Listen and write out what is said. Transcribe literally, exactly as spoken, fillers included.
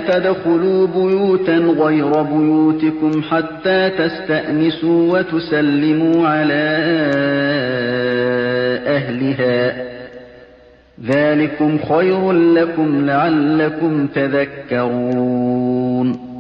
تدخلوا بيوتا غير بيوتكم حتى تستأنسوا وتسلموا على أهلها ذلكم خير لكم لعلكم تذكرون